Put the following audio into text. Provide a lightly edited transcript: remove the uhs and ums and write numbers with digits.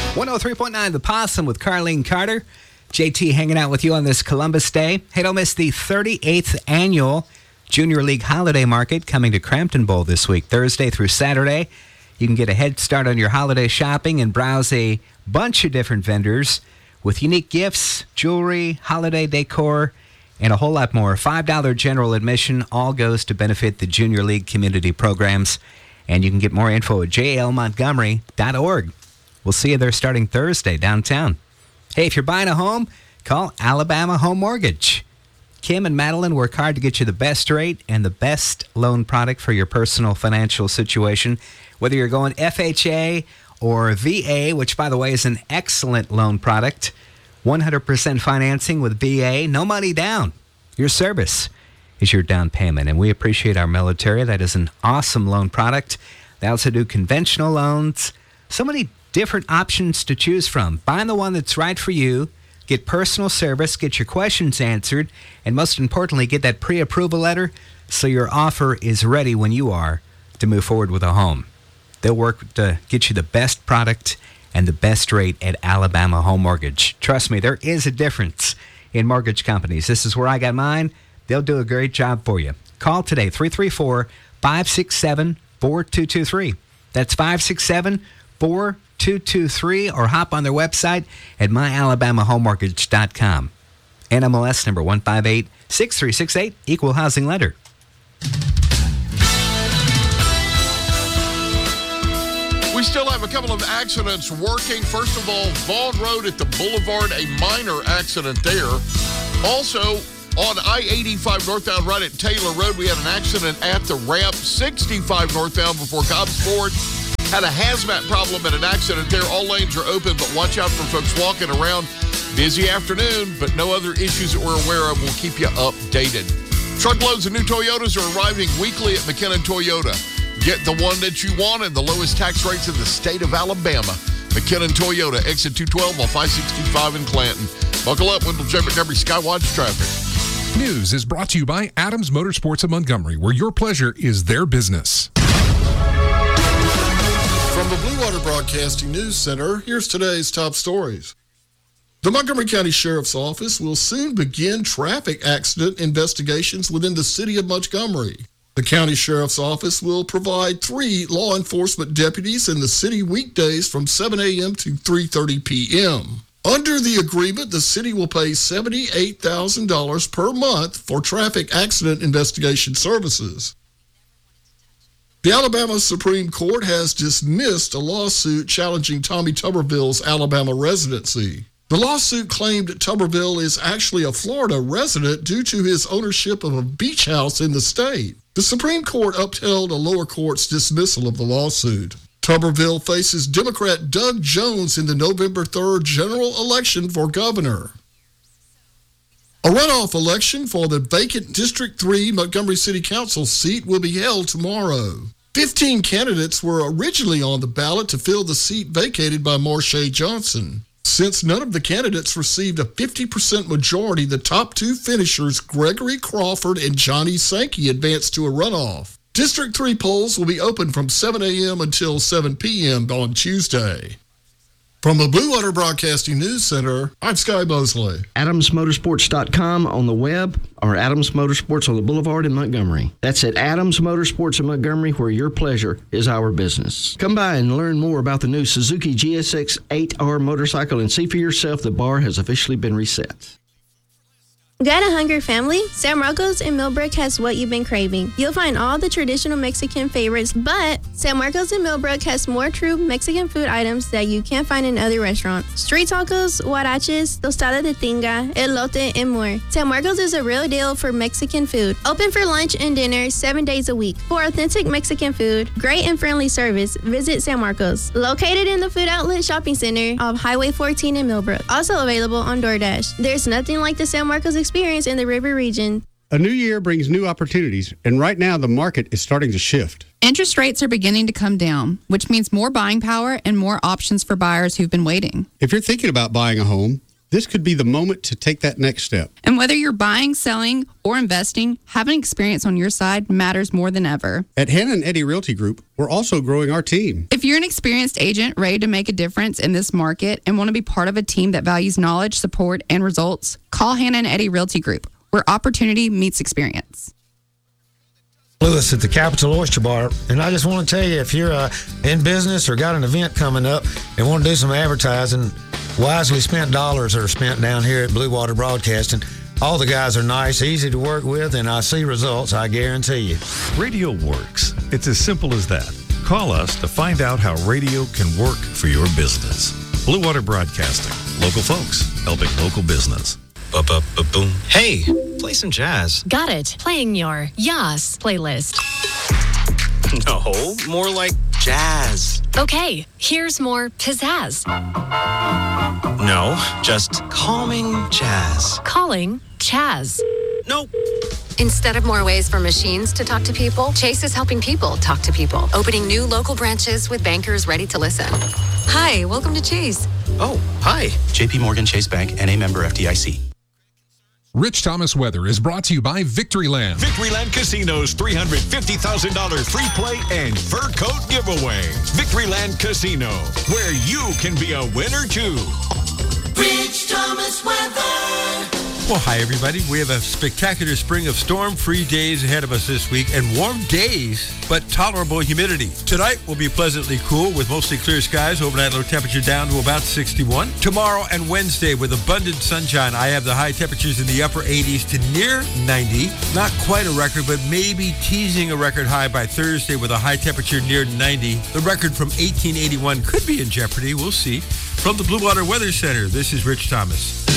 103.9 The Possum with Carlene Carter. JT hanging out with you on this Columbus Day. Hey, don't miss the 38th annual Junior League Holiday Market coming to Crampton Bowl this week, Thursday through Saturday. You can get a head start on your holiday shopping and browse a bunch of different vendors with unique gifts, jewelry, holiday decor, and a whole lot more. $5 general admission all goes to benefit the Junior League community programs. And you can get more info at jlmontgomery.org. We'll see you there starting Thursday downtown. Hey, if you're buying a home, call Alabama Home Mortgage. Kim and Madeline work hard to get you the best rate and the best loan product for your personal financial situation. Whether you're going FHA or VA, which, by the way, is an excellent loan product. 100% financing with VA, no money down. Your service is your down payment, and we appreciate our military. That is an awesome loan product. They also do conventional loans. So many different options to choose from. Find the one that's right for you. Get personal service, get your questions answered, and most importantly, get that pre-approval letter so your offer is ready when you are to move forward with a home. They'll work to get you the best product and the best rate at Alabama Home Mortgage. Trust me, there is a difference in mortgage companies. This is where I got mine. They'll do a great job for you. Call today, 334-567-4223. That's 567-4223, or hop on their website at myalabamahomemortgage.com. NMLS number 1586368, equal housing lender. We still have a couple of accidents working. First of all, Vaughn Road at the Boulevard, a minor accident there. Also, on I-85 northbound right at Taylor Road, we had an accident at the ramp. 65 northbound before Cobbs Ford had a hazmat problem and an accident there. All lanes are open, but watch out for folks walking around. Busy afternoon, but no other issues that we're aware of. We'll keep you updated. Truckloads of new Toyotas are arriving weekly at McKinnon Toyota. Get the one that you want and the lowest tax rates in the state of Alabama. McKinnon Toyota, exit 212 off I-65 in Clanton. Buckle up, Wendell J. Montgomery Skywatch traffic. News is brought to you by Adams Motorsports of Montgomery, where your pleasure is their business. From the Blue Water Broadcasting News Center, here's today's top stories. The Montgomery County Sheriff's Office will soon begin traffic accident investigations within the city of Montgomery. The County Sheriff's Office will provide 3 law enforcement deputies in the city weekdays from 7 a.m. to 3:30 p.m. Under the agreement, the city will pay $78,000 per month for traffic accident investigation services. The Alabama Supreme Court has dismissed a lawsuit challenging Tommy Tuberville's Alabama residency. The lawsuit claimed Tuberville is actually a Florida resident due to his ownership of a beach house in the state. The Supreme Court upheld a lower court's dismissal of the lawsuit. Tuberville faces Democrat Doug Jones in the November 3rd general election for governor. A runoff election for the vacant District 3 Montgomery City Council seat will be held tomorrow. 15 candidates were originally on the ballot to fill the seat vacated by Marsha Johnson. Since none of the candidates received a 50% majority, the top 2 finishers, Gregory Crawford and Johnny Sankey, advanced to a runoff. District 3 polls will be open from 7 a.m. until 7 p.m. on Tuesday. From the Blue Water Broadcasting News Center, I'm Sky Mosley. AdamsMotorsports.com on the web, or Adams Motorsports on the Boulevard in Montgomery. That's at Adams Motorsports in Montgomery, where your pleasure is our business. Come by and learn more about the new Suzuki GSX 8R motorcycle and see for yourself the bar has officially been reset. Got a hungry family? San Marcos in Millbrook has what you've been craving. You'll find all the traditional Mexican favorites, but San Marcos in Millbrook has more true Mexican food items that you can't find in other restaurants. Street tacos, huaraches, tostada de tinga, elote, and more. San Marcos is a real deal for Mexican food. Open for lunch and dinner 7 days a week. For authentic Mexican food, great and friendly service, visit San Marcos. Located in the Food Outlet Shopping Center of Highway 14 in Millbrook. Also available on DoorDash. There's nothing like the San Marcos experience in the river region. A new year brings new opportunities, and right now the market is starting to shift. Interest rates are beginning to come down, which means more buying power and more options for buyers who've been waiting. If you're thinking about buying a home, This could be the moment to take that next step. And whether you're buying, selling, or investing, having experience on your side matters more than ever. At Hannah and Eddie Realty Group, we're also growing our team. If you're an experienced agent ready to make a difference in this market and want to be part of a team that values knowledge, support, and results, call Hannah and Eddie Realty Group, where opportunity meets experience. Lewis at the Capital Oyster Bar, and I just want to tell you, if you're in business or got an event coming up and want to do some advertising, wisely spent dollars are spent down here at Blue Water Broadcasting. All the guys are nice, easy to work with, and I see results, I guarantee you. Radio works. It's as simple as that. Call us to find out how radio can work for your business. Blue Water Broadcasting. Local folks helping local business. Boom. Hey, play some jazz. Got it. Playing your Yas playlist. No, more like jazz. Okay, here's more pizzazz. No, just calming jazz. Calling Chaz. Nope. Instead of more ways for machines to talk to people, Chase is helping people talk to people, opening new local branches with bankers ready to listen. Hi, welcome to Chase. Oh, hi. JP Morgan Chase Bank, NA member FDIC. Rich Thomas Weather is brought to you by Victoryland. Victoryland Casino's $350,000 free play and fur coat giveaway. Victoryland Casino, where you can be a winner too. Rich Thomas Weather. Well, hi, everybody. We have a spectacular spring of storm-free days ahead of us this week and warm days, but tolerable humidity. Tonight will be pleasantly cool with mostly clear skies, overnight low temperature down to about 61. Tomorrow and Wednesday with abundant sunshine, I have the high temperatures in the upper 80s to near 90. Not quite a record, but maybe teasing a record high by Thursday with a high temperature near 90. The record from 1881 could be in jeopardy. We'll see. From the Blue Water Weather Center, this is Rich Thomas.